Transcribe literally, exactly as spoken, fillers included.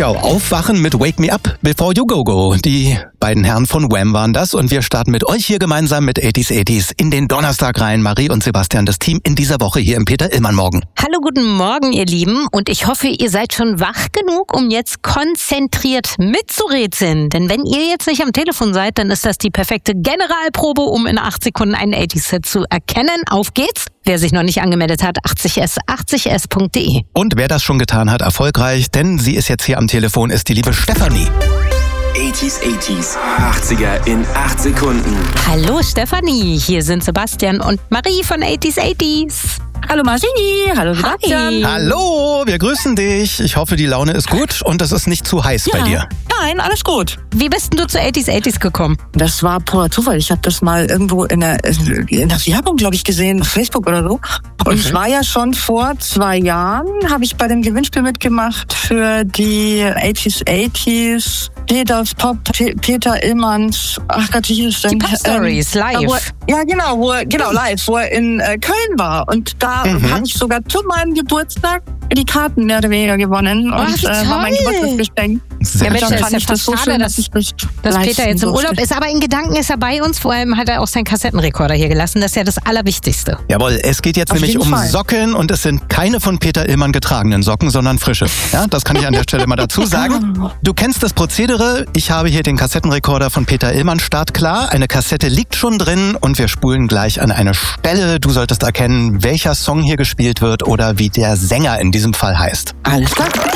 Ja, aufwachen mit Wake Me Up Before You Go Go. Die beiden Herren von Wham waren das und wir starten mit euch hier gemeinsam mit achtziger achtziger in den Donnerstag rein. Marie und Sebastian, das Team in dieser Woche hier im Peter Illmann Morgen. Hallo, guten Morgen, ihr Lieben. Und ich hoffe, ihr seid schon wach genug, um jetzt konzentriert mitzurätseln. Denn wenn ihr jetzt nicht am Telefon seid, dann ist das die perfekte Generalprobe, um in acht Sekunden einen achtziger-Hit zu erkennen. Auf geht's! Wer sich noch nicht angemeldet hat, achtzig s, achtzig s punkt de. Und wer das schon getan hat, erfolgreich, denn sie ist jetzt hier am Telefon, ist die liebe Stefanie. achtziger achtziger, achtziger in acht Sekunden. Hallo Stefanie, hier sind Sebastian und Marie von achtziger achtziger. Hallo Marini, hallo Sebastian. Hi. Hallo, wir grüßen dich. Ich hoffe, die Laune ist gut und es ist nicht zu heiß Ja. bei dir. Nein, alles gut. Wie bist denn du zu achtziger achtziger gekommen? Das war purer Zufall. Ich habe das mal irgendwo in der, in der Werbung, glaube ich, gesehen, auf Facebook oder so. Und ich war ja schon vor zwei Jahren, habe ich bei dem Gewinnspiel mitgemacht für die achtziger achtziger, Peters Pop, P- Peter Illmanns, ach Gott, wie hieß es denn? Die Pop Stories, Ähm, live. Wo er, ja, genau, wo er, genau, live, wo er in äh, Köln war. Und da Mhm. habe ich sogar zu meinem Geburtstag die Karten mehr oder weniger gewonnen. Oh, und wie äh, war mein toll. Geburtstagsgeschenk. Sehr Ja, Mensch, schön. das ist fand ja ich das fast so schade, schön, dass- dass ich das Dass leisten Peter jetzt im durfte. Urlaub ist, aber in Gedanken ist er bei uns. Vor allem hat er auch seinen Kassettenrekorder hier gelassen. Das ist ja das Allerwichtigste. Jawohl, es geht jetzt Auf nämlich jeden um Fall. Socken und es sind keine von Peter Illmann getragenen Socken, sondern frische. Ja, das kann ich an der Stelle mal dazu sagen. Du kennst das Prozedere. Ich habe hier den Kassettenrekorder von Peter Illmann startklar. Eine Kassette liegt schon drin und wir spulen gleich an eine Stelle. Du solltest erkennen, welcher Song hier gespielt wird oder wie der Sänger in diesem Fall heißt. Alles klar.